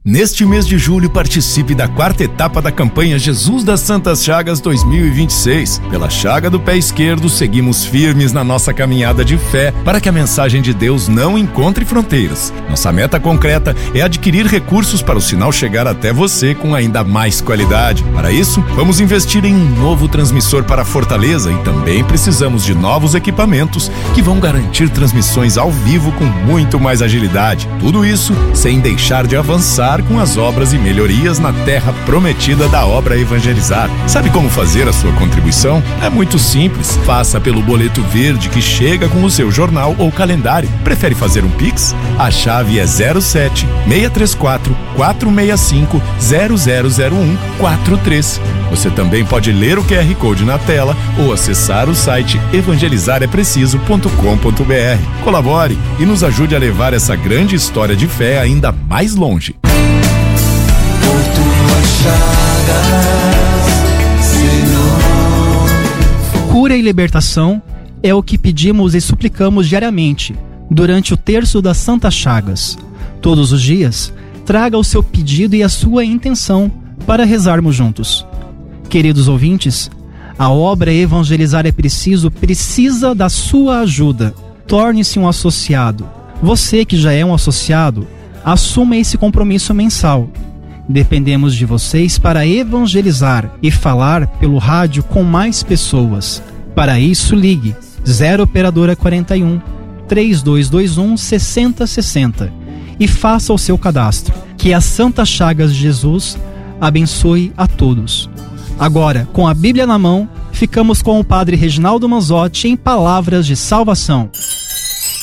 Neste mês de julho, participe da 4ª etapa da campanha Jesus das Santas Chagas 2026. Pela chaga do pé esquerdo, seguimos firmes na nossa caminhada de fé para que a mensagem de Deus não encontre fronteiras. Nossa meta concreta é adquirir recursos para o sinal chegar até você com ainda mais qualidade. Para isso, vamos investir em um novo transmissor para Fortaleza e também precisamos de novos equipamentos que vão garantir transmissões ao vivo com muito mais agilidade. Tudo isso sem deixar de avançar com as obras e melhorias na terra prometida da obra Evangelizar. Sabe como fazer a sua contribuição? É muito simples. Faça pelo boleto verde que chega com o seu jornal ou calendário. Prefere fazer um Pix? A chave é 07 634 465 0001 43. Você também pode ler o QR Code na tela ou acessar o site evangelizarepreciso.com.br. Colabore e nos ajude a levar essa grande história de fé ainda mais longe. Por tuas chagas, Senhor. Cura e libertação é o que pedimos e suplicamos diariamente durante o terço das Santas Chagas. Todos os dias, traga o seu pedido e a sua intenção para rezarmos juntos. Queridos ouvintes, a obra Evangelizar é Preciso precisa da sua ajuda. Torne-se um associado. Você que já é um associado, assuma esse compromisso mensal. Dependemos de vocês para evangelizar e falar pelo rádio com mais pessoas. Para isso, ligue 0 Operadora 41 3221 6060 e faça o seu cadastro. Que as Santas Chagas de Jesus abençoe a todos. Agora, com a Bíblia na mão, ficamos com o Padre Reginaldo Manzotti em Palavras de Salvação.